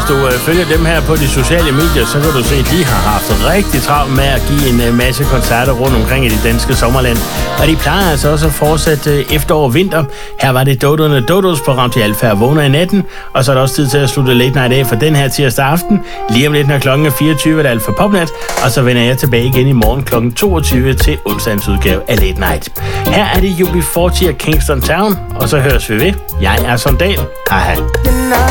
du følger dem her på de sociale medier, så kan du se, at de har haft rigtig travlt med at give en masse koncerter rundt omkring i det danske sommerland. Og de plejer altså også at fortsætte efterår og vinter. Her var det Dodo'erne Dodos på Radio Alfa og Vågner i natten. Og så er der også tid til at slutte Late Night af for den her tirsdag aften. Lige om lidt, når klokken er 24, er det Alfa Popnat. Og så vender jeg tilbage igen i morgen klokken 22 til onsdagens udgave af Late Night. Her er det UB40 og Kingston Town, og så høres vi ved. Jeg er Sondal. Hej hej.